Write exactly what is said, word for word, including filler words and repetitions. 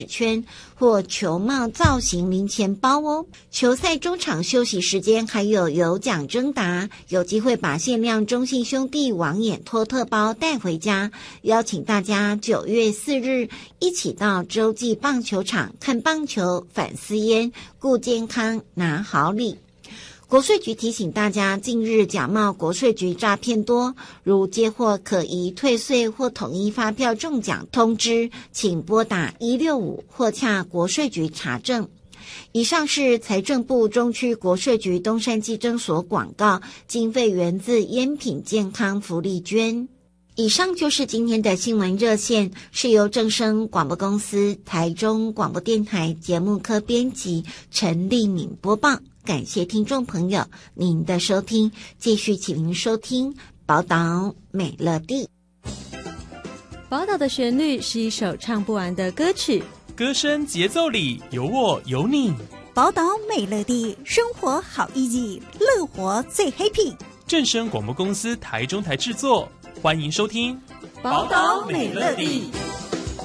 圈或球帽造型零钱包哦。球赛中场休息时间还有有奖征答，有机会把限量中信兄弟网眼托特包带回家。邀请大家九月四日一起到洲际棒球场看棒球，反私烟，顾健康，拿好礼。国税局提醒大家，近日假冒国税局诈骗多，如接获可疑退税或统一发票中奖通知，请拨打一六五或洽国税局查证。以上是财政部中区国税局东山基征所广告，经费源自烟品健康福利捐。以上就是今天的新闻热线，是由正声广播公司台中广播电台节目科编辑陈丽敏播报。感谢听众朋友您的收听，继续请您收听宝岛美乐蒂。 宝岛的旋律是一首唱不完的歌曲， 歌声节奏里有我有你。 宝岛美乐蒂，生活好easy，乐活最 happy。 正声广播公司台中台制作，欢迎收听宝岛美乐蒂。